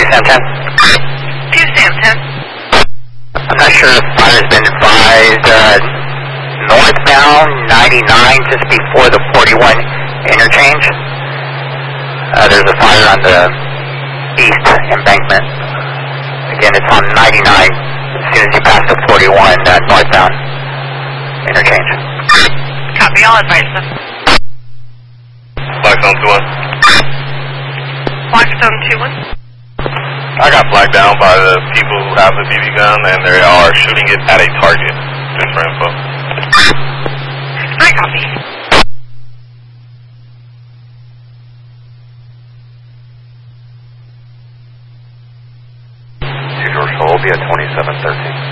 Sam 10. 2 Sam 10. I'm not sure if fire has been advised. Northbound 99 just before the 41 interchange. There's a fire on the east embankment. Again, it's on 99 as soon as you pass the 41 northbound interchange. Copy, I'll advise them. Blackstone 2-1. Blackstone 2-1. I got flagged down by the people who have the BB gun and they are shooting it at a target. Just for info. I copy. George Columbia 2713.